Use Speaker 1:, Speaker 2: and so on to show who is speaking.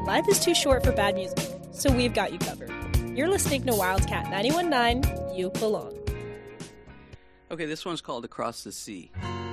Speaker 1: life is too short for bad music, so we've got you covered. You're listening to Wildcat 91.9, You Belong.
Speaker 2: Okay, this one's called Across the Sea.